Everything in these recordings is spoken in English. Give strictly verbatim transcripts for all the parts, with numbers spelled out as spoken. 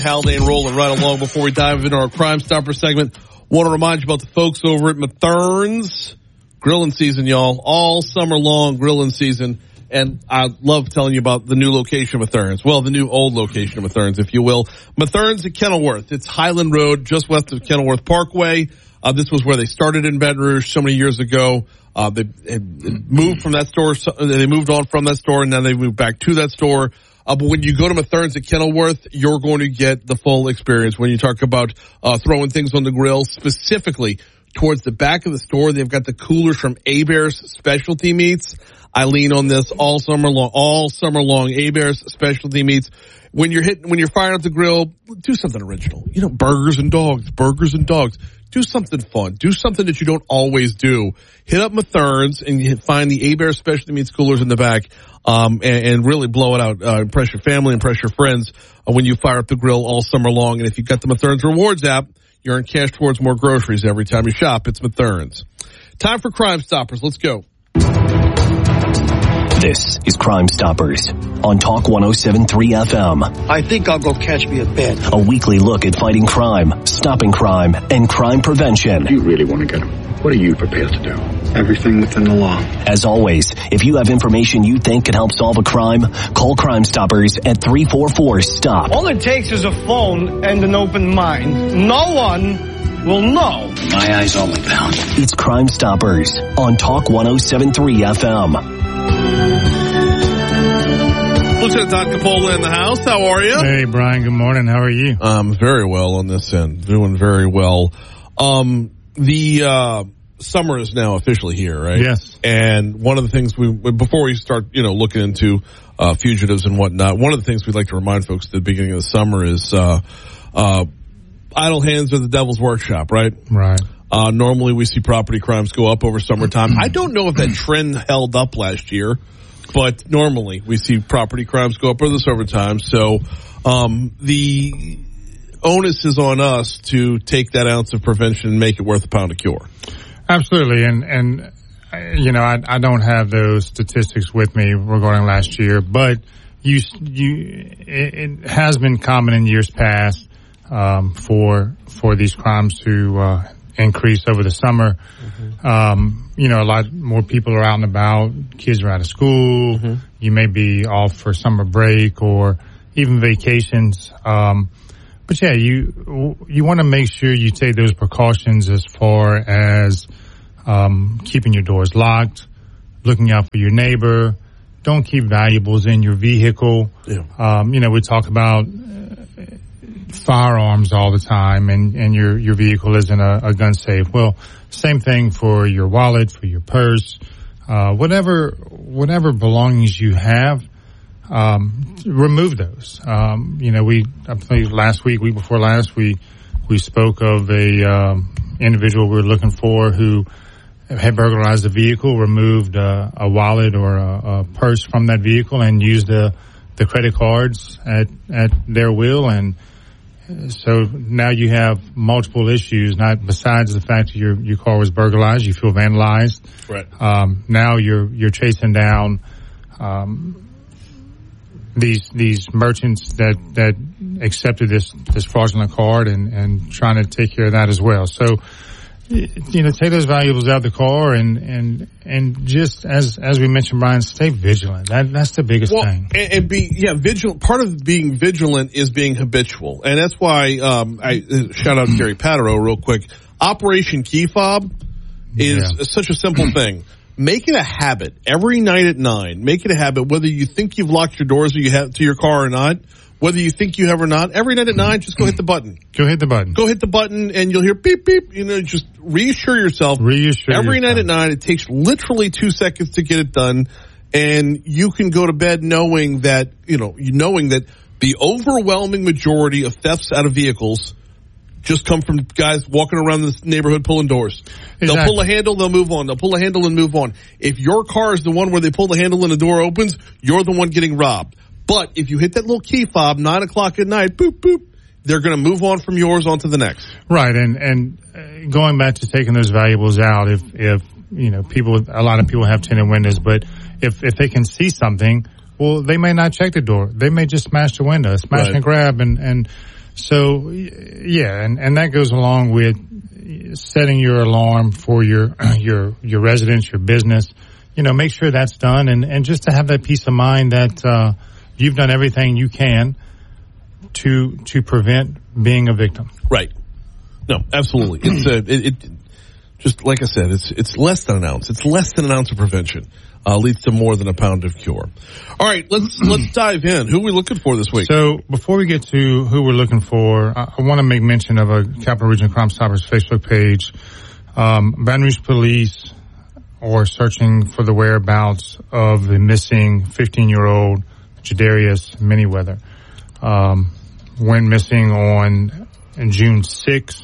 Haldane rolling right along. Before we dive into our Crime Stopper segment, want to remind you about the folks over at Mathern's grilling season, y'all. All summer long grilling season. And I love telling you about the new location of Mathern's. Well, the new old location of Mathern's, if you will. Mathern's at Kenilworth. It's Highland Road, just west of Kenilworth Parkway. Uh, this was where they started in Baton Rouge so many years ago. Uh, they, they moved from that store. They moved on from that store, and then they moved back to that store. Uh, but when you go to Mathern's at Kenilworth, you're going to get the full experience. When you talk about uh, throwing things on the grill, specifically towards the back of the store, they've got the coolers from Hebert's Specialty Meats. I lean on this all summer long, all summer long. Hebert's Specialty Meats. When you're hitting, when you're firing up the grill, do something original. You know, burgers and dogs, burgers and dogs. Do something fun. Do something that you don't always do. Hit up Mathern's and you find the Hebert's Specialty Meats coolers in the back, um, and, and really blow it out. Uh, impress your family, impress your friends uh, when you fire up the grill all summer long. And if you've got the Mathern's Rewards app, you earn cash towards more groceries every time you shop. It's Mathern's. Time for Crime Stoppers. Let's go. This is Crime Stoppers on Talk one oh seven point three F M. I think I'll go catch me a bed. A weekly look at fighting crime, stopping crime, and crime prevention. You really want to get him? What are you prepared to do? Everything within the law. As always, if you have information you think could help solve a crime, call Crime Stoppers at three four four, STOP. All it takes is a phone and an open mind. No one will know. My eyes only, pal. It's Crime Stoppers on Talk one oh seven point three F M. Lieutenant Todd Capola in the house. How are you? Hey, Brian. Good morning. How are you? Um, very well on this end. Doing very well. Um, the uh, summer is now officially here, right? Yes. And one of the things we, before we start, you know, looking into uh, fugitives and whatnot, one of the things we'd like to remind folks at the beginning of the summer is uh, uh, idle hands are the devil's workshop, right? Right. Uh, normally we see property crimes go up over summertime. I don't know if that trend held up last year, but normally we see property crimes go up over the summertime. So um, the onus is on us to take that ounce of prevention and make it worth a pound of cure. Absolutely. And, and you know, I, I don't have those statistics with me regarding last year, but you, you, it, it has been common in years past um, for for these crimes to uh, increase over the summer. Mm-hmm. Um, you know, a lot more people are out and about. Kids are out of school. Mm-hmm. You may be off for summer break or even vacations. Um, but yeah, you you want to make sure you take those precautions as far as um, keeping your doors locked, looking out for your neighbor. Don't keep valuables in your vehicle. Yeah. Um, you know, we talk about uh, firearms all the time, and, and your, your vehicle isn't a, a gun safe. Well, same thing for your wallet, for your purse, uh, whatever whatever belongings you have. Um, remove those. Um, you know, we I believe last week, week before last, we we spoke of a um, individual we were looking for who had burglarized a vehicle, removed uh, a wallet or a, a purse from that vehicle, and used the the credit cards at at their will. And so now you have multiple issues. Not besides the fact that your your car was burglarized, you feel vandalized. Right. Um, now you're you're chasing down um, these these merchants that that accepted this this fraudulent card and and trying to take care of that as well. So, you know, take those valuables out of the car and and and just as as we mentioned, Brian, stay vigilant. That that's the biggest well, thing. And, and be yeah, vigilant. Part of being vigilant is being habitual, and that's why um, I uh, shout out Gary Patero real quick. Operation Key Fob is yeah. such a simple thing. Make it a habit every night at nine. Make it a habit, whether you think you've locked your doors or you have to your car or not. Whether you think you have or not, every night at nine, just go hit the button. Go hit the button. Go hit the button, and you'll hear beep, beep. You know, just reassure yourself. Reassure Every yourself. night at nine, it takes literally two seconds to get it done, and you can go to bed knowing that, you know, knowing that the overwhelming majority of thefts out of vehicles just come from guys walking around this neighborhood pulling doors. Exactly. They'll pull a handle, they'll move on. They'll pull a handle and move on. If your car is the one where they pull the handle and the door opens, you're the one getting robbed. But if you hit that little key fob, nine o'clock at night, boop, boop, they're going to move on from yours onto the next. Right. And, and going back to taking those valuables out, if, if, you know, people, a lot of people have tinted windows, but if, if they can see something, well, they may not check the door. They may just smash the window, smash right. and grab. And, and So, yeah, and, and that goes along with setting your alarm for your your your residence, your business. You know, make sure that's done, and, and just to have that peace of mind that uh, you've done everything you can to to prevent being a victim. Right. No, absolutely. It's a, it, it just like I said, it's it's less than an ounce. It's less than an ounce of prevention. Uh, leads to more than a pound of cure. All right, let's let's dive in. Who are we looking for this week? So before we get to who we're looking for, I, I want to make mention of a Capital Region Crime Stoppers Facebook page. Um, Baton Rouge Police are searching for the whereabouts of the missing fifteen-year-old Jadarius Manyweather. Um, went missing on June sixth,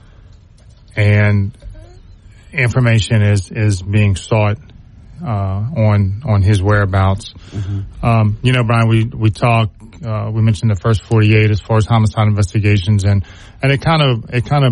and information is is being sought Uh, on on his whereabouts. Mm-hmm. Um, you know, Brian, we we talk. Uh, we mentioned the first forty-eight as far as homicide investigations, and and it kind of it kind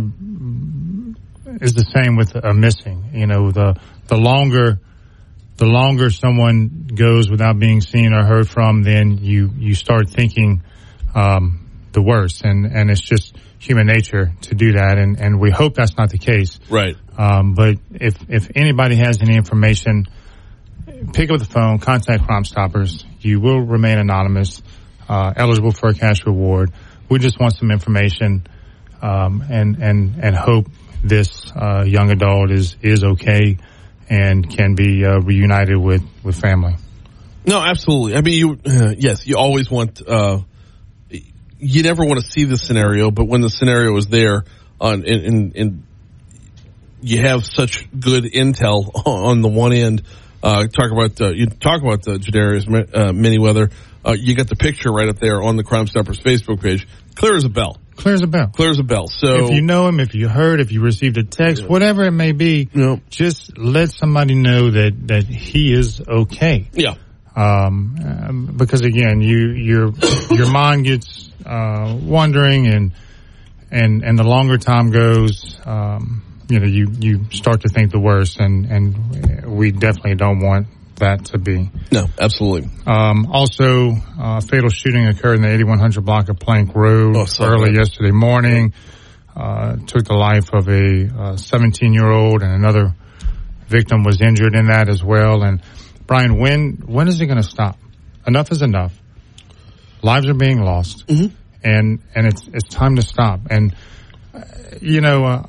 of is the same with a missing. You know, the the longer the longer someone goes without being seen or heard from, then you you start thinking um, the worst, and and it's just human nature to do that, and and we hope that's not the case. Right. Um, but if if anybody has any information, pick up the phone, contact Crime Stoppers. You will remain anonymous, uh, eligible for a cash reward. We just want some information, um, and, and, and hope this, uh, young adult is, is okay and can be, uh, reunited with, with family. No, absolutely. I mean, you, uh, yes, you always want, uh, you never want to see the scenario, but when the scenario is there, on, in, in, in you have such good intel on the one end. Uh, talk about uh, you talk about the Jadarius uh, Manyweather. Uh, you got the picture right up there on the Crime Stoppers Facebook page. Clear as a bell. Clear as a bell. Clear as a bell. So if you know him, if you heard, if you received a text, yeah. whatever it may be, yeah. just let somebody know that that he is okay. Yeah. Um, um because again, you your your mind gets uh, wandering, and and and the longer time goes, um, you know, you, you start to think the worst, and, and we definitely don't want that to be. No, absolutely. Um, also, uh, fatal shooting occurred in the eighty-one hundred block of Plank Road oh, early yesterday morning. Uh, took the life of a seventeen-year-old, and another victim was injured in that as well. And Brian, when when is it going to stop? Enough is enough. Lives are being lost, mm-hmm. and and it's it's time to stop. And uh, you know. Uh,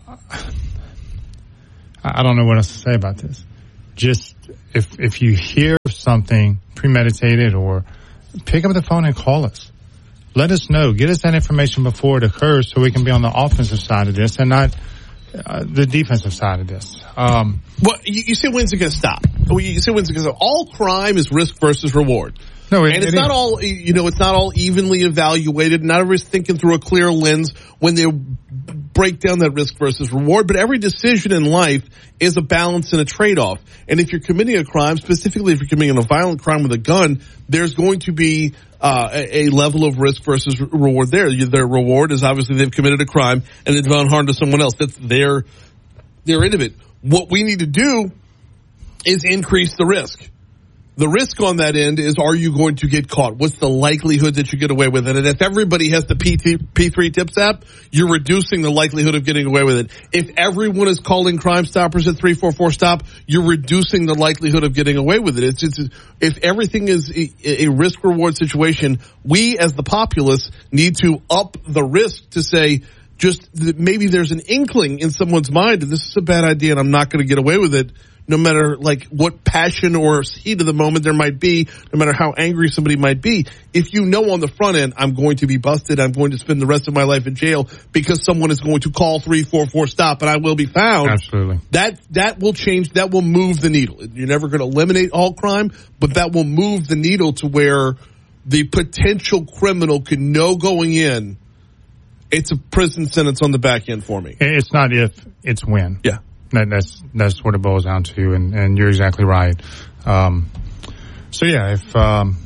I don't know what else to say about this. Just if if you hear something premeditated, or pick up the phone and call us. Let us know. Get us that information before it occurs, so we can be on the offensive side of this and not uh, the defensive side of this. Um, well, you, you say when's it going to stop? You say when's it going to stop? All crime is risk versus reward. No, it, and it's it not is. all, you know, it's not all evenly evaluated. Not everybody's thinking through a clear lens when they break down that risk versus reward. But every decision in life is a balance and a trade-off. And if you're committing a crime, specifically if you're committing a violent crime with a gun, there's going to be uh, a, a level of risk versus reward there. Their reward is obviously they've committed a crime and they've done harm to someone else. That's their, their end of it. What we need to do is increase the risk. The risk on that end is, are you going to get caught? What's the likelihood that you get away with it? And if everybody has the P three Tips app, you're reducing the likelihood of getting away with it. If everyone is calling Crime Stoppers at three four four stop, you're reducing the likelihood of getting away with it. It's, it's if everything is a, a risk-reward situation, we as the populace need to up the risk to say, just maybe there's an inkling in someone's mind that this is a bad idea and I'm not going to get away with it. No matter like what passion or heat of the moment there might be, no matter how angry somebody might be, if you know on the front end, I'm going to be busted, I'm going to spend the rest of my life in jail because someone is going to call three four four stop and I will be found. Absolutely. That, that will change, that will move the needle. You're never going to eliminate all crime, but that will move the needle to where the potential criminal can know going in, it's a prison sentence on the back end for me. It's not if, it's when. Yeah. That, that's that's what it boils down to, and, and you're exactly right. Um, so yeah, if um,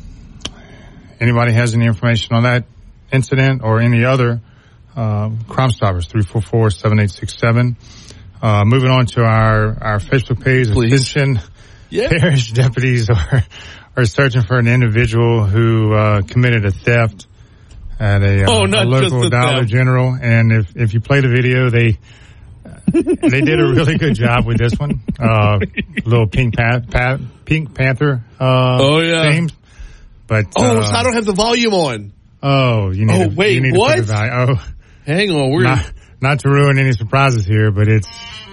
anybody has any information on that incident or any other, uh, Crime Stoppers, three four four, seven eight six seven. Uh, moving on to our, our Facebook page, attention, yeah. Parish deputies are, are searching for an individual who uh, committed a theft at a, oh, uh, not a local just Dollar them. General. And if, if you play the video, they they did a really good job with this one. Uh, little Pink, pa- pa- Pink Panther uh, oh, yeah. theme. But, oh, uh, so I don't have the volume on. Oh, you need oh, to, wait, you need what? to put the volume. Oh. Hang on. We're Not, not to ruin any surprises here, but it's...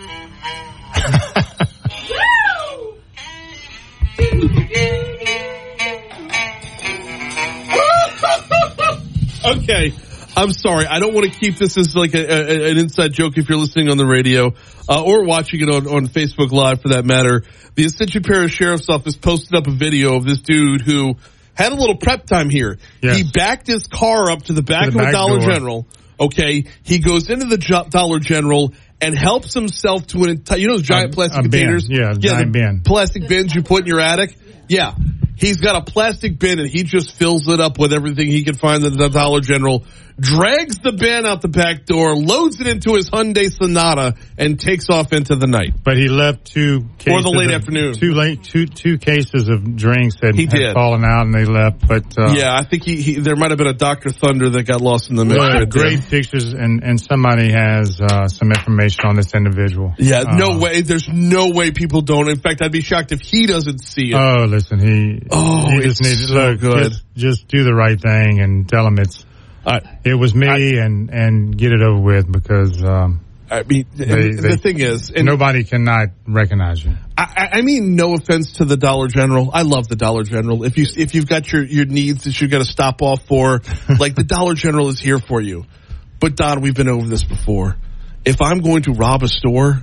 Okay, I'm sorry. I don't want to keep this as like a, a, an inside joke if you're listening on the radio uh, or watching it on, on Facebook Live for that matter. The Ascension Parish Sheriff's Office posted up a video of this dude who had a little prep time here. Yes. He backed his car up to the back to the of a back Dollar door. General. Okay, he goes into the jo- Dollar General and helps himself to an entire, you know those giant A- plastic a bin. containers? Yeah, yeah, giant the bin. plastic bins you put in your attic? Yeah. He's got a plastic bin and he just fills it up with everything he can find at the Dollar General, drags the bin out the back door, loads it into his Hyundai Sonata, and takes off into the night. But he left two cases Or the late of, afternoon. Two late, two two cases of drinks that He had did. fallen out, and they left. But uh, Yeah, I think he, he there might have been a Doctor Thunder that got lost in the mix. uh, right there. great pictures, and and somebody has uh, some information on this individual. Yeah, no Uh, way. There's no way people don't. In fact, I'd be shocked if he doesn't see it. Oh, listen, he. Oh, he just it's needs so look. good. Just, just do the right thing and tell him it's. I, It was me, I- and and get it over with because um, I mean, They- and they- the thing is, and nobody cannot recognize you. I, I mean, no offense to the Dollar General. I love the Dollar General. If you if you've got your your needs that you've got to stop off for, like the Dollar General is here for you. But Don, we've been over this before. If I'm going to rob a store,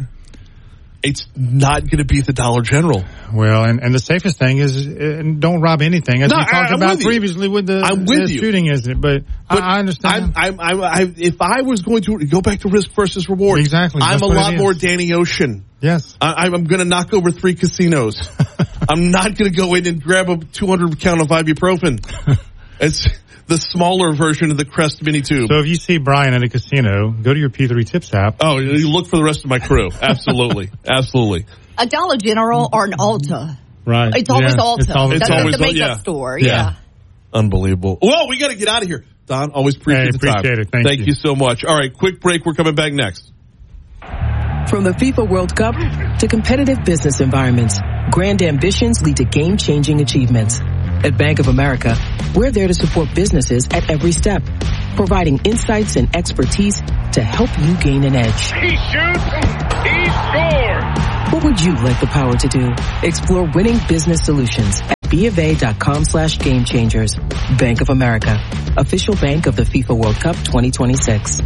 it's not going to be the Dollar General. Well, and, and the safest thing is uh, don't rob anything, as No, we I- talked I'm about with you. previously with the, I'm with the you. shooting incident. But, But I, I understand. I'm, I'm, I'm, I, if I was going to go back to risk versus reward, Exactly, I'm that's a what it lot is. more Danny Ocean. yes. I, I'm going to knock over three casinos. I'm not going to go in and grab a two hundred count of ibuprofen. It's the smaller version of the Crest mini tube. So if you see Brian at a casino, go to your P three Tips app. Oh, you look for the rest of my crew. Absolutely. Absolutely. A Dollar General or an Ulta. Right. It's always Yeah, Ulta. It's always, It's That's always the makeup yeah. store. Yeah. Yeah. Unbelievable. Whoa, we got to get out of here. Don, always appreciate Hey, the time. appreciate it. Thank Thank you. you so much. All right, quick break. We're coming back next. From the FIFA World Cup to competitive business environments, grand ambitions lead to game-changing achievements. At Bank of America, we're there to support businesses at every step, providing insights and expertise to help you gain an edge. He shoots. He scores. What would you like the power to do? Explore winning business solutions at BofA.com slash game changers. Bank of America, official bank of the FIFA World Cup twenty twenty-six.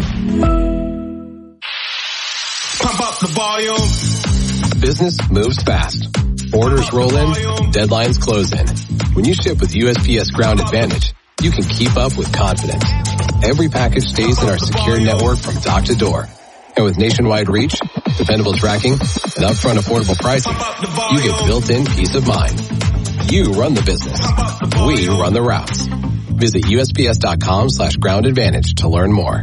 Pump up the volume. Business moves fast. Orders roll in, deadlines close in. When you ship with U S P S Ground Advantage, you can keep up with confidence. Every package stays in our secure network from dock to door. And with nationwide reach, dependable tracking, and upfront affordable pricing, you get built-in peace of mind. You run the business. We run the routes. Visit U S P S dot com slash ground advantage to learn more.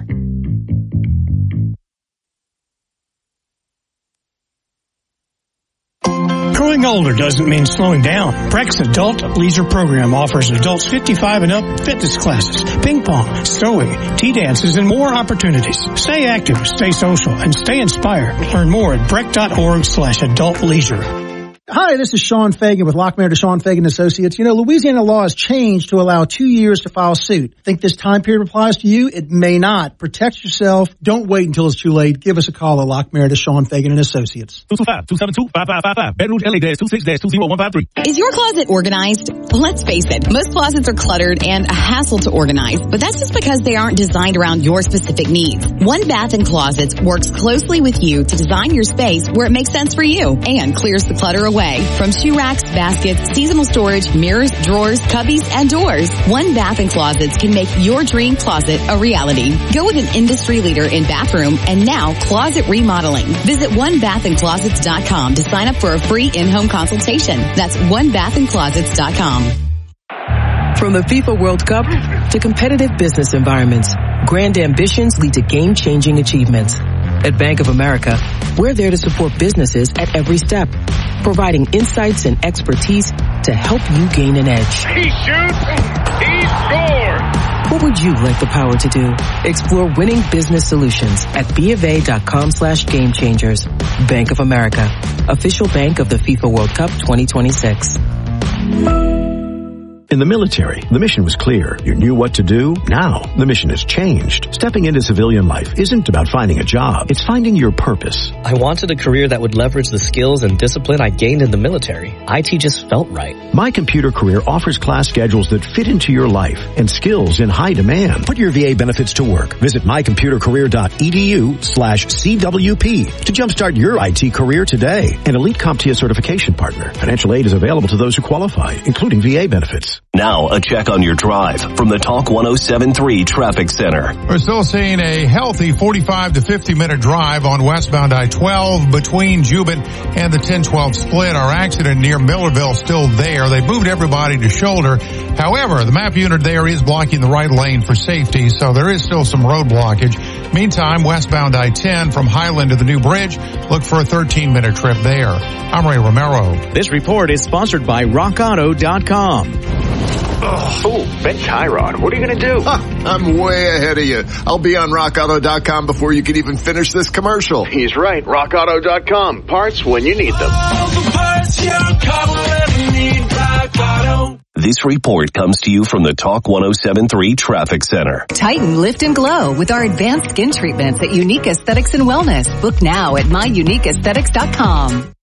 Growing older doesn't mean slowing down. Breck's Adult Leisure Program offers adults fifty-five and up fitness classes, ping pong, sewing, tea dances, and more opportunities. Stay active, stay social, and stay inspired. Learn more at breck.org slash adult leisure. Hi, this is Sean Fagan with Lockmayer to Sean Fagan Associates. You know, Louisiana law has changed to allow two years to file suit. Think this time period applies to you? It may not. Protect yourself. Don't wait until it's too late. Give us a call at Lockmayer to Sean Fagan and Associates. two two five, two seven two, five five five five. Baton Rouge, L A, two six, two zero one five three. Is your closet organized? Let's face it, most closets are cluttered and a hassle to organize, but that's just because they aren't designed around your specific needs. One Bath and Closets works closely with you to design your space where it makes sense for you and clears the clutter away. From shoe racks, baskets, seasonal storage, mirrors, drawers, cubbies, and doors, One Bath and Closets can make your dream closet a reality. Go with an industry leader in bathroom and now closet remodeling. Visit one bath and closets dot com to sign up for a free in-home consultation. That's one bath and closets dot com. From the FIFA World Cup to competitive business environments, grand ambitions lead to game-changing achievements. At Bank of America, we're there to support businesses at every step, providing insights and expertise to help you gain an edge. He shoots. He scores. What would you like the power to do? Explore winning business solutions at BofA.com slash game changers. Bank of America, official bank of the FIFA World Cup twenty twenty-six. In the military, the mission was clear. You knew what to do. Now, the mission has changed. Stepping into civilian life isn't about finding a job. It's finding your purpose. I wanted a career that would leverage the skills and discipline I gained in the military. I T just felt right. My Computer Career offers class schedules that fit into your life and skills in high demand. Put your V A benefits to work. Visit mycomputercareer.edu slash CWP to jumpstart your I T career today. An Elite CompTIA certification partner. Financial aid is available to those who qualify, including V A benefits. Now, a check on your drive from the Talk one oh seven three Traffic Center. We're still seeing a healthy forty-five to fifty minute drive on westbound I twelve between Jubin and the ten twelve split. Our accident near Millerville still there. They moved everybody to shoulder. However, the map unit there is blocking the right lane for safety, so there is still some road blockage. Meantime, westbound I ten from Highland to the new bridge, look for a thirteen minute trip there. I'm Ray Romero. This report is sponsored by rock auto dot com. Oh, Bet Chiron. What are you going to do? Huh, I'm way ahead of you. I'll be on rock auto dot com before you can even finish this commercial. He's right. rock auto dot com. Parts when you need them. This report comes to you from the Talk one oh seven three Traffic Center. Tighten, lift, and glow with our advanced skin treatments at Unique Aesthetics and Wellness. Book now at my unique aesthetics dot com.